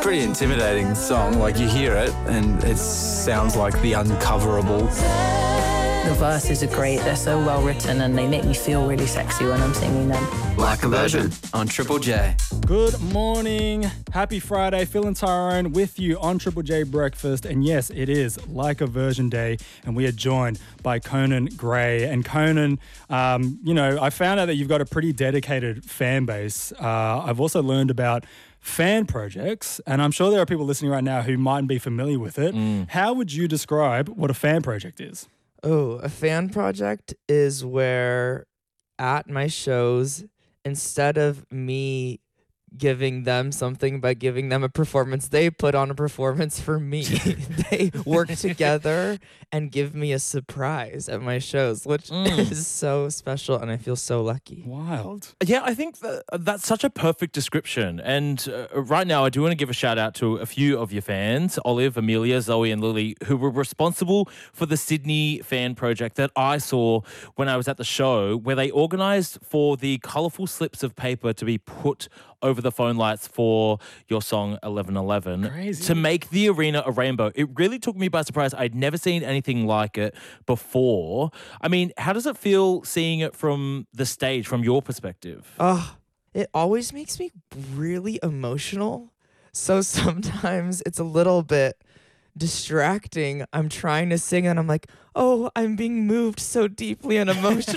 pretty intimidating song. Like, you hear it and it sounds like the uncoverable. The verses are great. They're so well written and they make me feel really sexy when I'm singing them. Like a Virgin on Triple J. Good morning. Happy Friday. Phil and Tyrone with you on Triple J Breakfast. And yes, it is Like a Virgin Day. And we are joined by Conan Gray. And Conan, I found out that you've got a pretty dedicated fan base. I've also learned about fan projects, and I'm sure there are people listening right now who mightn't be familiar with it. How would you describe what a fan project is? Oh, a fan project is where at my shows, instead of me giving them something by giving them a performance, they put on a performance for me. They work together and give me a surprise at my shows, which is so special, and I feel so lucky. Wild. Yeah, I think that's such a perfect description. And right now, I do want to give a shout out to a few of your fans, Olive, Amelia, Zoe and Lily, who were responsible for the Sydney fan project that I saw when I was at the show, where they organised for the colourful slips of paper to be put over the phone lights for your song 1111. Crazy. To make the arena a rainbow. It really took me by surprise. I'd never seen anything like it before. I mean, how does it feel seeing it from the stage, from your perspective? It always makes me really emotional. So sometimes it's a little bit distracting. I'm trying to sing and I'm like, oh, I'm being moved so deeply and emotionally.